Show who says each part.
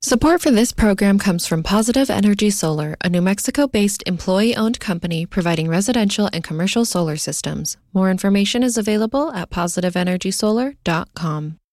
Speaker 1: Support for this program comes from Positive Energy Solar, a New Mexico-based employee-owned company providing residential and commercial solar systems. More information is available at positiveenergysolar.com.